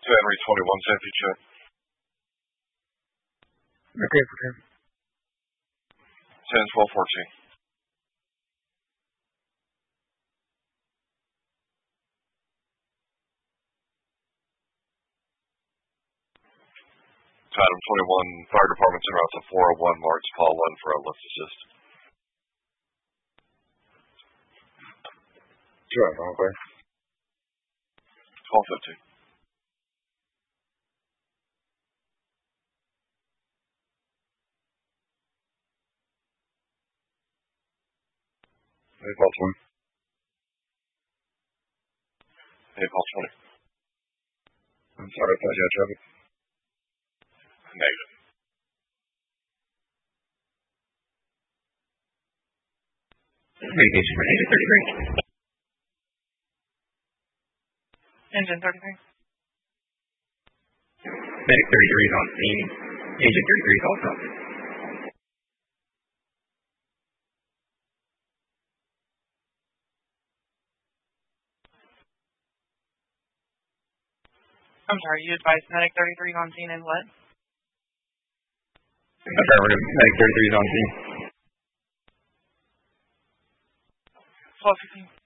Henry 21, safety check. Okay, for him. 10, 12, 14. Item 21, Fire Department en route to 401 Marks, call 1 for a lift assist. Sure, okay. Call 15. Hey, call 20. Hey, call 20. I'm sorry, I thought you had traffic. Negative. Communication for Agent 33. Engine 33. Medic 33 is on scene. Agent 33 is also on scene. I'm sorry, you advised Medic 33 on scene and what? Affirmative. Medic 33 is on scene. 12:15.